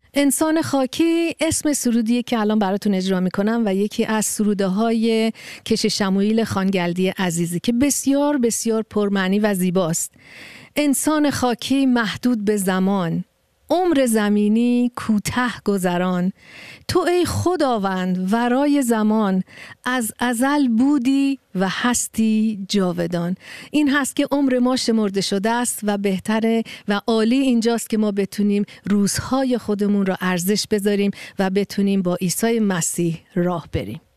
انسان خاکی اسم سرودیه که الان براتون اجرا میکنم و یکی از سروده های کش شموئیل خانگلدی عزیزی که بسیار بسیار پرمعنی و زیباست. انسان خاکی محدود به زمان، عمر زمینی کوته گذران. تو ای خداوند ورای زمان، از ازل بودی و هستی جاودان. این هست که عمر ما شمرده شده است و بهتره و عالی اینجاست که ما بتونیم روزهای خودمون را ارزش بذاریم و بتونیم با عیسی مسیح راه بریم.